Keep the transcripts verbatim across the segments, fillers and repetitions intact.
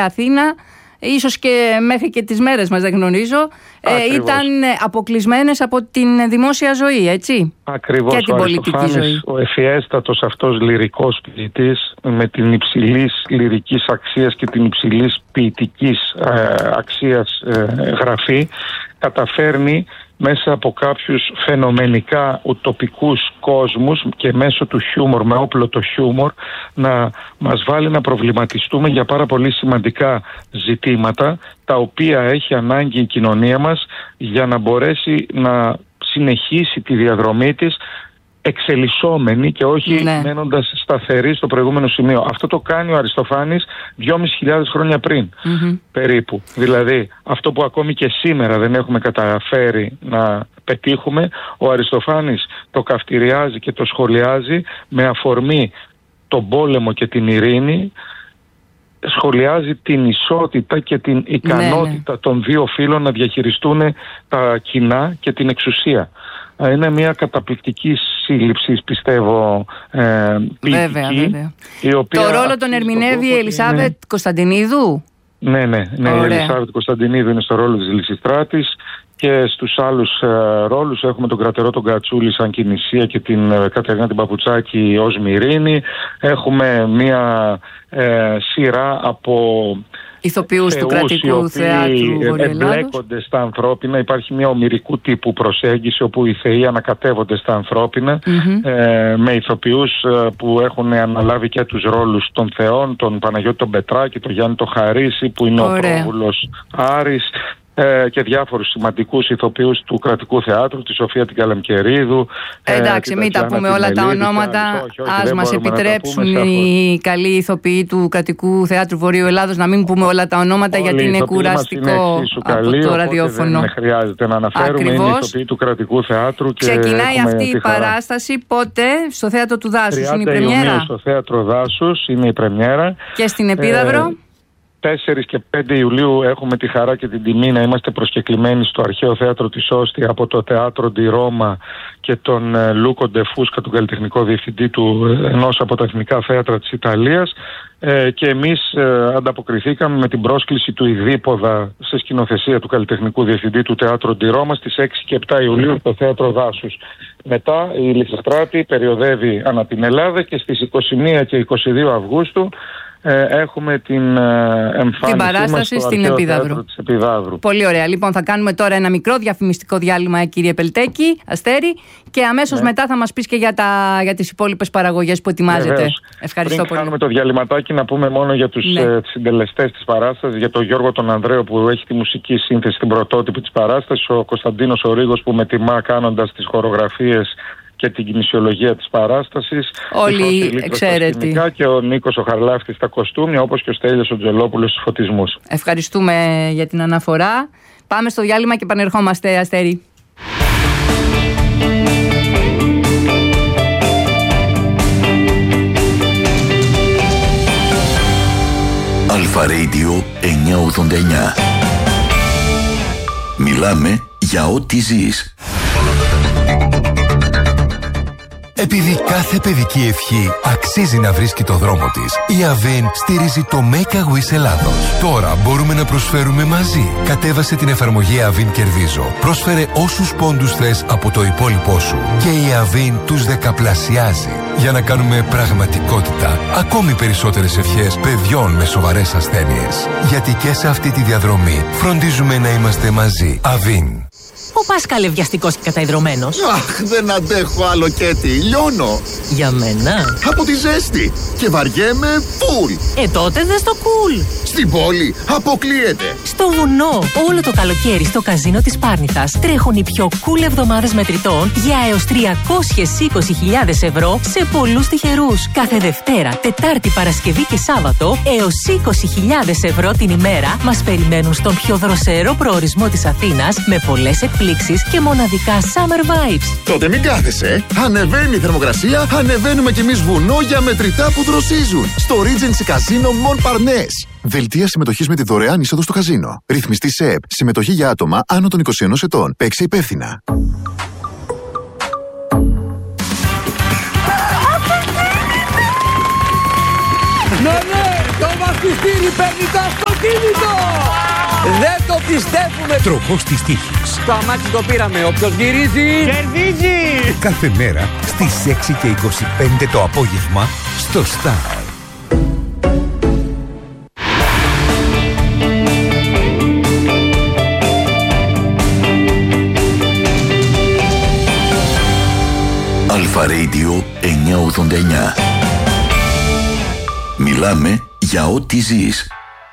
Αθήνα, ίσως και μέχρι και τις μέρες μας, δεν γνωρίζω, ε, ήταν αποκλεισμένες από την δημόσια ζωή, έτσι. Ακριβώς. Και την ο πολιτική ζωή. Ο ευφιέστατος αυτός λυρικός ποιητής, με την υψηλής λυρικής αξίας και την υψηλής ποιητικής ε, αξίας ε, γραφή, καταφέρνει μέσα από κάποιους φαινομενικά ουτοπικούς κόσμους και μέσω του χιούμορ, με όπλο το χιούμορ, να μας βάλει να προβληματιστούμε για πάρα πολύ σημαντικά ζητήματα, τα οποία έχει ανάγκη η κοινωνία μας για να μπορέσει να συνεχίσει τη διαδρομή της εξελισσόμενη και όχι ναι. μένοντας σταθερή στο προηγούμενο σημείο. Αυτό το κάνει ο Αριστοφάνης δυόμισι χιλιάδες χρόνια πριν, mm-hmm. περίπου. Δηλαδή, αυτό που ακόμη και σήμερα δεν έχουμε καταφέρει να πετύχουμε, ο Αριστοφάνης το καυτηριάζει και το σχολιάζει με αφορμή τον πόλεμο και την ειρήνη, σχολιάζει την ισότητα και την ικανότητα ναι. των δύο φύλων να διαχειριστούν τα κοινά και την εξουσία. Είναι μια καταπληκτική σύλληψη, πιστεύω, ε, ποιητική. Βέβαια, βέβαια. Η οποία το ρόλο τον ερμηνεύει η Ελισάβετ είναι... Κωνσταντινίδου. Ναι, ναι, ναι. Η Ελισάβετ Κωνσταντινίδου είναι στο ρόλο της Λυσιστράτης, και στους άλλους ε, ρόλους έχουμε τον Κρατερό τον Κατσούλη σαν Κινησία και την ε, Κατερίνα την Παπουτσάκη ως Μυρίνη. Έχουμε μια ε, σειρά από ηθοποιούς του Κρατικού Θεάτρου Βορειοελλάδος. Εμπλέκονται στα ανθρώπινα. Υπάρχει μια ομηρικού τύπου προσέγγιση όπου οι θεοί ανακατεύονται στα ανθρώπινα, mm-hmm. ε, με ηθοποιούς ε, που έχουν αναλάβει και τους ρόλους των θεών, τον Παναγιώτη τον Πετράκη, τον Γιάννη τον Χαρίση που είναι Ωραία. ο πρόβουλος Άρης, ε, και διάφορους σημαντικούς ηθοποιούς του Κρατικού Θεάτρου, τη Σοφία την Καλαμκερίδου. Ε, εντάξει, ε, μην τα πούμε όλα τα ονόματα. Όχι, όχι, ας μας επιτρέψουν οι καλοί ηθοποιοί του Κρατικού Θεάτρου Βορείου Ελλάδος να μην πούμε όλα τα ονόματα. Όλοι, γιατί είναι κουραστικό καλοί, από το ραδιόφωνο. Δεν χρειάζεται να αναφέρουμε. Ακριβώς. Είναι ηθοποιοί του Κρατικού Θεάτρου. Και ξεκινάει αυτή η παράσταση πότε? Στο Θέατρο του Δάσους είναι η πρεμιέρα. Στο Θέατρο Δάσους είναι η πρεμιέρα. Και στην Επίδαυρο. Ε, τέσσερις και πέντε Ιουλίου έχουμε τη χαρά και την τιμή να είμαστε προσκεκλημένοι στο Αρχαίο Θέατρο της Όστη από το Teatro di Roma και τον Λούκο Ντεφούσκα, τον καλλιτεχνικό διευθυντή του ενός από τα εθνικά θέατρα της Ιταλίας, ε, και εμείς ε, ανταποκριθήκαμε με την πρόσκληση του Ιδίποδα σε σκηνοθεσία του καλλιτεχνικού διευθυντή του Teatro di Roma στις έξι και επτά Ιουλίου στο Θέατρο Δάσους. Μετά η Λυσιστράτη περιοδεύει ανά την Ελλάδα και στις είκοσι μία και είκοσι δύο Αυγούστου έχουμε την εμφάνιση την παράσταση μας στο στην Επίδαυρο. Της Επιδαύρου. Πολύ ωραία. Λοιπόν, θα κάνουμε τώρα ένα μικρό διαφημιστικό διάλειμμα, κύριε Πελτέκη, Αστέρη, και αμέσως ναι. μετά θα μας πεις και για, τα, για τις υπόλοιπες παραγωγές που ετοιμάζετε. Βεβαίως. Ευχαριστώ Πριν πολύ. κάνουμε το διαλυματάκι, να πούμε μόνο για τους ναι. ε, συντελεστές της παράστασης, για τον Γιώργο τον Ανδρέο που έχει τη μουσική σύνθεση στην πρωτότυπη της παράστασης, ο Κωνσταντίνος ο Ρίγος που με τιμά κάνοντας τις χορογραφίες και την κινησιολογία της παράστασης. Όλοι εξαίρετοι. Και ο Νίκος ο Χαρλάφτης στα κοστούμια, όπως και ο Στέλιος ο Τζελόπουλος στους φωτισμούς. Ευχαριστούμε για την αναφορά. Πάμε στο διάλειμμα και επανερχόμαστε, Αστέρη. Αλφα Radio εννιακόσια ογδόντα εννιά. Μιλάμε για ό,τι ζεις. Επειδή κάθε παιδική ευχή αξίζει να βρίσκει το δρόμο της, η Avin στηρίζει το Make a Wish Ελλάδος. Τώρα μπορούμε να προσφέρουμε μαζί. Κατέβασε την εφαρμογή Avin Κερδίζω. Πρόσφερε όσους πόντους θες από το υπόλοιπό σου και η Avin τους δεκαπλασιάζει. Για να κάνουμε πραγματικότητα ακόμη περισσότερες ευχές παιδιών με σοβαρές ασθένειες. Γιατί και σε αυτή τη διαδρομή φροντίζουμε να είμαστε μαζί. Avin. Ο Πάσχαλε βιαστικός και καταϊδρωμένος. Αχ, δεν αντέχω άλλο Κέτι, λιώνω. Για μένα. Από τη ζέστη. Και βαριέμαι φουλ. Ε, τότε δες το κουλ. Στην πόλη αποκλείεται. Στο βουνό. Όλο το καλοκαίρι στο καζίνο της Πάρνηθας τρέχουν οι πιο cool εβδομάδες μετρητών για έως τριακόσιες είκοσι χιλιάδες ευρώ σε πολλούς τυχερούς. Κάθε Δευτέρα, Τετάρτη, Παρασκευή και Σάββατο έως είκοσι χιλιάδες ευρώ την ημέρα μας περιμένουν στον πιο δροσερό προορισμό της Αθήνας με πολλές εκπλήξεις και μοναδικά summer vibes. Τότε μην κάθεσαι. Ανεβαίνει η θερμοκρασία, ανεβαίνουμε κι εμείς βουνό για μετρητά που δροσίζουν. Στο Regency Casino Mon Parnasse. Δελτία συμμετοχής με τη δωρεάν είσοδο στο καζίνο. Ρυθμιστή ΣΕΠ. Συμμετοχή για άτομα άνω των είκοσι ενός ετών. Παίξε υπεύθυνα. Ναι, ναι, το βαφτιστήρι παίρνει τα στο Επιστρέφουμε. Τροχός της τύχης. Το αμάξι το πήραμε. Όποιος γυρίζει κερδίζει. Κάθε μέρα στις έξι και είκοσι πέντε το απόγευμα στο Star. Αλφα Radio εννιακόσια ογδόντα εννιά. Μιλάμε για ό,τι ζεις.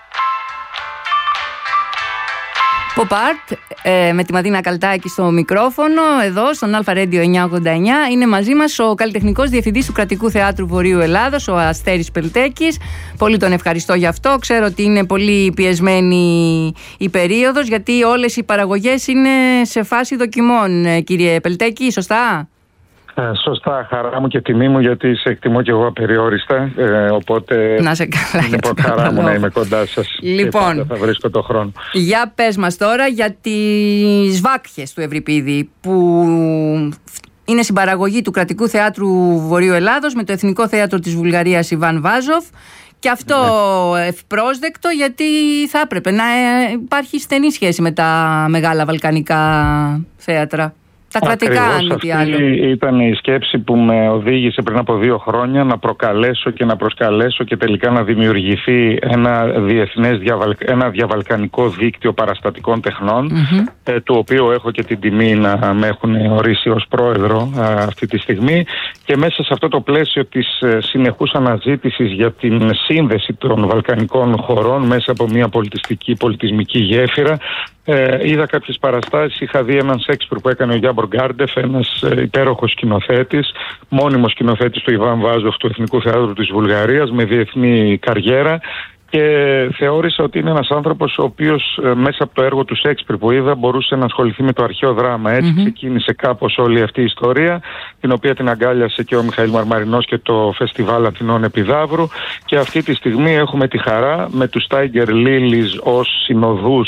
Pop Art, ε, με τη Ματίνα Καλτάκη στο μικρόφωνο, εδώ στον Αλφα Radio εννιακόσια ογδόντα εννιά. Είναι μαζί μας ο καλλιτεχνικός διευθυντής του Κρατικού Θεάτρου Βορείου Ελλάδος, ο Αστέρης Πελτέκης. Πολύ τον ευχαριστώ γι' αυτό. Ξέρω ότι είναι πολύ πιεσμένη η περίοδος, γιατί όλες οι παραγωγές είναι σε φάση δοκιμών, κύριε Πελτέκη, σωστά? Ε, σωστά, χαρά μου και τιμή μου, γιατί σε εκτιμώ και εγώ απεριόριστα. Ε, οπότε να σε καλά, είναι πολύ χαρά μου να είμαι κοντά σας. Λοιπόν, και θα βρίσκω το χρόνο. Για πες μας τώρα για τις βάκχες του Ευρυπίδη, που είναι συμπαραγωγή του Κρατικού Θεάτρου Βορείου Ελλάδος με το Εθνικό Θέατρο της Βουλγαρίας Ιβάν Βάζοφ. Και αυτό ναι. ευπρόσδεκτο, γιατί θα έπρεπε να υπάρχει στενή σχέση με τα μεγάλα βαλκανικά θέατρα. Τα κρατικά, αν μη τι άλλο. Αυτή ήταν η σκέψη που με οδήγησε πριν από δύο χρόνια να προκαλέσω και να προσκαλέσω και τελικά να δημιουργηθεί ένα διεθνές, ένα διαβαλκανικό δίκτυο παραστατικών τεχνών, mm-hmm. ε, του οποίου έχω και την τιμή να με έχουν ορίσει ως πρόεδρο α, αυτή τη στιγμή, και μέσα σε αυτό το πλαίσιο της ε, συνεχούς αναζήτησης για την σύνδεση των βαλκανικών χωρών μέσα από μια πολιτιστική, πολιτισμική γέφυρα, Ε, είδα κάποιες παραστάσεις. Είχα δει έναν Σέξπιρ που έκανε ο Γιάμπορ Γκάρντεφ, ένας ε, υπέροχος σκηνοθέτης, μόνιμος σκηνοθέτης του Ιβάν Βάζοφ του Εθνικού Θεάτρου της Βουλγαρίας, με διεθνή καριέρα, και θεώρησα ότι είναι ένας άνθρωπος ο οποίος ε, μέσα από το έργο του Σέξπιρ που είδα μπορούσε να ασχοληθεί με το αρχαίο δράμα. Έτσι mm-hmm. ξεκίνησε κάπως όλη αυτή η ιστορία, την οποία την αγκάλιασε και ο Μιχαήλ Μαρμαρινός και το Φεστιβάλ Αθηνών Επιδαύρου, και αυτή τη στιγμή έχουμε τη χαρά με τους Tiger Lilies ως συνοδούς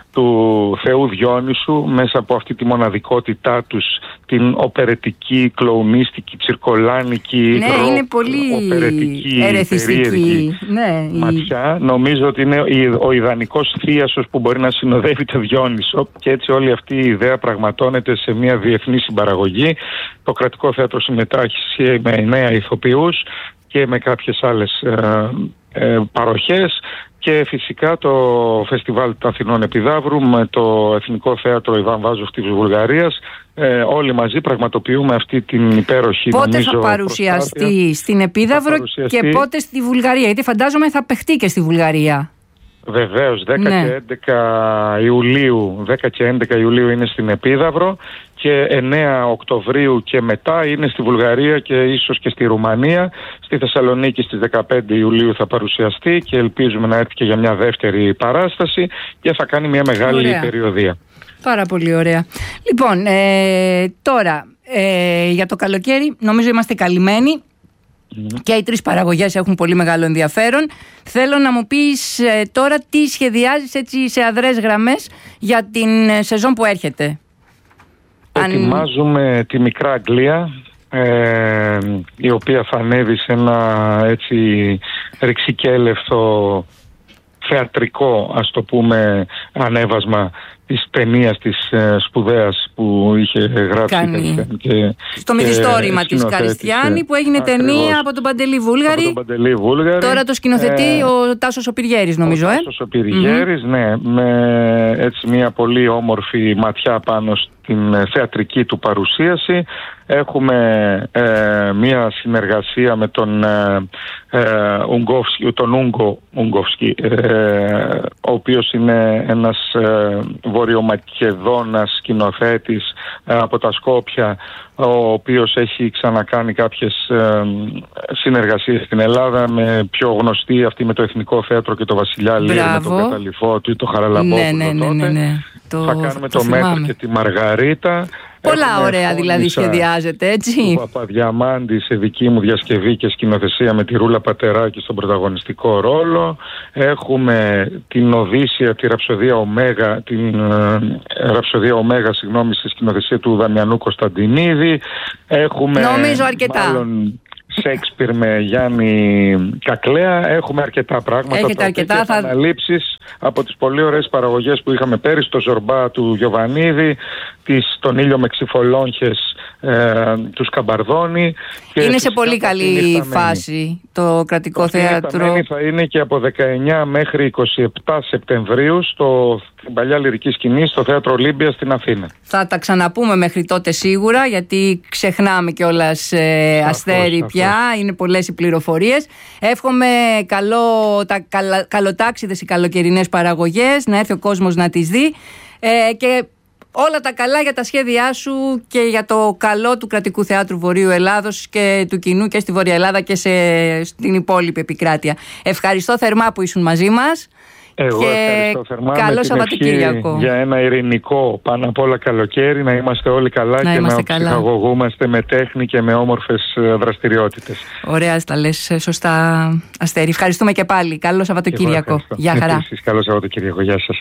του Θεού Διόνυσου, μέσα από αυτή τη μοναδικότητά τους, την οπερετική, κλοουνίστικη, τσιρκολάνικη, ναι, είναι πολύ οπερετική, ερεθιστική ναι, ματιά. Η... Νομίζω ότι είναι ο ιδανικός θίασος που μπορεί να συνοδεύει το Διόνυσο, και έτσι όλη αυτή η ιδέα πραγματώνεται σε μια διεθνή συμπαραγωγή. Το Κρατικό Θέατρο συμμετάχει με νέα ηθοποιούς και με κάποιες άλλες ε, ε, παροχές, και φυσικά το Φεστιβάλ των Αθηνών Επιδαύρου με το Εθνικό Θέατρο Ιβάν Βάζοφ της Βουλγαρίας. Ε, όλοι μαζί πραγματοποιούμε αυτή την υπέροχη, πότε νομίζω, θα παρουσιαστεί προσπάθεια. Στην Επίδαυρο παρουσιαστεί... και πότε στη Βουλγαρία, γιατί φαντάζομαι θα παιχτεί και στη Βουλγαρία. Βεβαίως, δέκα ναι. και έντεκα Ιουλίου, δέκα και έντεκα Ιουλίου είναι στην Επίδαυρο, και εννέα Οκτωβρίου και μετά είναι στη Βουλγαρία και ίσως και στη Ρουμανία. Στη Θεσσαλονίκη στις δεκαπέντε Ιουλίου θα παρουσιαστεί, και ελπίζουμε να έρθει και για μια δεύτερη παράσταση, και θα κάνει μια μεγάλη ωραία. περιοδία. Πάρα πολύ ωραία. Λοιπόν, ε, τώρα ε, για το καλοκαίρι νομίζω είμαστε καλυμμένοι. Mm. Και οι τρεις παραγωγές έχουν πολύ μεγάλο ενδιαφέρον. Θέλω να μου πεις ε, τώρα τι σχεδιάζεις, έτσι σε αδρές γραμμές, για την ε, σεζόν που έρχεται. Ετοιμάζουμε Αν... τη Μικρά Αγγλία, ε, η οποία θα ανέβει σε ένα έτσι ρηξικέλευθο θεατρικό, ας το πούμε, ανέβασμα της ταινίας της ε, σπουδαίας που είχε γράψει και, στο μυθιστόρημα της Καριστιάνη, που έγινε ακριβώς ταινία από τον Παντελή Βούλγαρη. Από τον Παντελή Βούλγαρη. Τώρα το σκηνοθετεί ε, ο Τάσος ο Πυριέρης, νομίζω. Ο ε? Τάσος ο Πυριέρης, mm-hmm. ναι, με έτσι μια πολύ όμορφη ματιά πάνω στην θεατρική του παρουσίαση. Έχουμε ε, μια συνεργασία με τον, ε, ε, Ουγγόφσκι, τον Ούγκο Ουγγόφσκι, ε, ο οποίος είναι ένας ε, βορειομακεδόνας σκηνοθέτης ε, από τα Σκόπια, ο οποίος έχει ξανακάνει κάποιες ε, συνεργασίες στην Ελλάδα, με πιο γνωστή αυτή με το Εθνικό Θέατρο και το Βασιλιά Λύρ, με τον Καταληφώτη, το Χαραλαμπόπουλο. Ναι, ναι, ναι, ναι, ναι. Το, θα κάνουμε το, το Μέτρο και τη Μαργαρίτα. Πολλά Έχουμε ωραία δηλαδή σχεδιάζεται, έτσι. Ο Παπαδιαμάντη σε δική μου διασκευή και σκηνοθεσία, με τη Ρούλα Πατεράκη στον πρωταγωνιστικό ρόλο. Έχουμε την Οδύσσια, τη Ραψοδία Ωμέγα, την ε, Ραψοδία Ωμέγα, συγγνώμη, στη σκηνοθεσία του Δαμιανού Κωνσταντινίδη. Έχουμε, νομίζω αρκετά. Μάλλον, Σέξπιρ με Γιάννη Κακλέα. Έχουμε αρκετά πράγματα. Έχετε αρκετά. Θα... Αναλήψεις από τις πολύ ωραίες παραγωγές που είχαμε πέρυσι, το Ζορμπά του Γιοβανίδη, τις, τον Ήλιο με Ξυφολόγχες, ε, τους Καμπαρδόνι. Και είναι σε πολύ καλή φάση το κρατικό το θέατρο. Θα είναι και από δεκαεννιά μέχρι είκοσι επτά Σεπτεμβρίου στο, στην παλιά λυρική σκηνή στο Θέατρο Ολύμπια στην Αθήνα. Θα τα ξαναπούμε μέχρι τότε σίγουρα, γιατί ξεχνάμε κιόλας ε, Αστέρι πια. Είναι πολλές οι πληροφορίες. Εύχομαι καλό, τα καλα, καλοτάξιδες οι καλοκαιρινές παραγωγές, να έρθει ο κόσμος να τις δει ε, και όλα τα καλά για τα σχέδιά σου και για το καλό του Κρατικού Θεάτρου Βορείου Ελλάδος και του κοινού και στη Βόρεια Ελλάδα και σε, στην υπόλοιπη επικράτεια. Ευχαριστώ θερμά που ήσουν μαζί μας. Εγώ και ευχαριστώ θερμά. Καλό Σαββατοκύριακο. Για ένα ειρηνικό πάνω απ' όλα καλοκαίρι, να είμαστε όλοι καλά να και να ψυχαγωγούμαστε με τέχνη και με όμορφες δραστηριότητες. Ωραία, τα λες σωστά, Αστέρι. Ευχαριστούμε και πάλι. Καλό Σαββατοκύριακο. Γεια χαρά. Επίσης, καλό Σαββατοκύριακο. Γεια σας.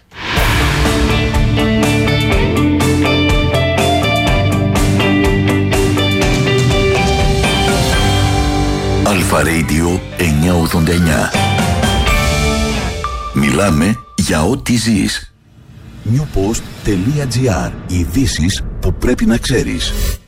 Αλφα Radio εννιακόσια ογδόντα εννιά. Μιλάμε για ό,τι ζεις. newpost.gr. Ειδήσεις που πρέπει να ξέρεις.